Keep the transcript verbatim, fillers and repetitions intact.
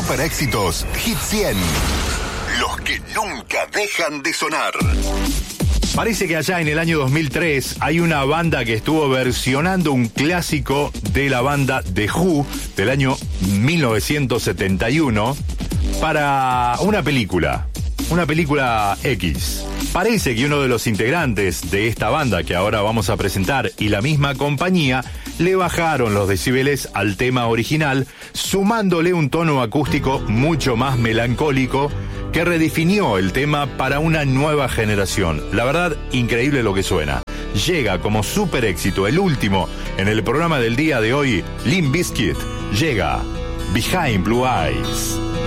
super éxitos Hit cien. Los que nunca dejan de sonar. Parece que allá en el año dos mil tres hay una banda que estuvo versionando un clásico de la banda The Who del año mil novecientos setenta y uno para una película, una película X. Parece que uno de los integrantes de esta banda que ahora vamos a presentar y la misma compañía le bajaron los decibeles al tema original, sumándole un tono acústico mucho más melancólico que redefinió el tema para una nueva generación. La verdad, increíble lo que suena. Llega como super éxito, el último en el programa del día de hoy, Limp Bizkit. Llega Behind Blue Eyes.